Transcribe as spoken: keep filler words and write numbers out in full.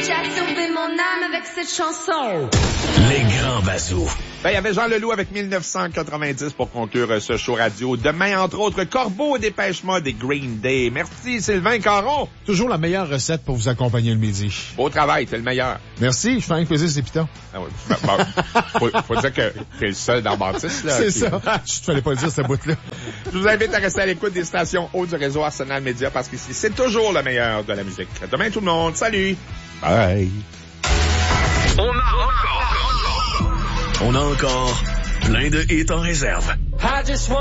J'ai sauvé mon âme avec cette chanson. Les grands bazous. Ben, il y avait Jean Leloup avec mille neuf cent quatre-vingt-dix pour conclure ce show radio. Demain, entre autres, Corbeau, Dépêche Mode des Green Day. Merci, Sylvain Caron. Toujours la meilleure recette pour vous accompagner le midi. Beau travail, t'es le meilleur. Merci, je fais un plaisir, c'est Python. Ah oui, bon, faut, faut dire que t'es le seul dans Baptiste, là. C'est qui... ça. Je te fallait pas le dire, cette bout-là. Je vous invite à rester à l'écoute des stations hautes du réseau Arsenal Média parce qu'ici, c'est toujours le meilleur de la musique. Demain, tout le monde. Salut. Bye. On a encore, on a encore plein de hits en réserve.